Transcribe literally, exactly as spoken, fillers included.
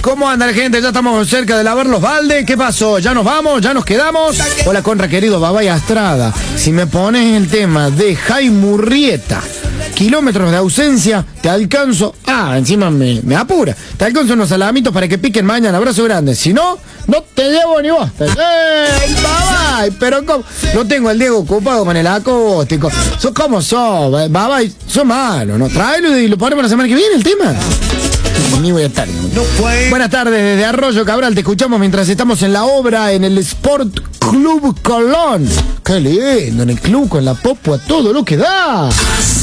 ¿Cómo anda la gente? Ya estamos cerca de lavar los baldes. ¿Qué pasó? ¿Ya nos vamos? ¿Ya nos quedamos? Hola, Conra, querido Babay Astrada. Si me pones el tema de Jaimurrieta, kilómetros de ausencia, te alcanzo. Ah, encima me, me apura. Te alcanzo unos salamitos para que piquen mañana. Abrazo grande. Si no, no te llevo ni vos. ¡Ey, Babay! Pero ¿cómo? No tengo el Diego ocupado con el acústico. ¿Sos cómo sos? Babay, sos malo, ¿no? Tráelo y lo ponemos la semana que viene el tema. Ni voy a estar. Buenas tardes desde Arroyo Cabral, te escuchamos mientras estamos en la obra en el Sport Club Colón. Qué lindo, en el club con la popo a todo lo que da.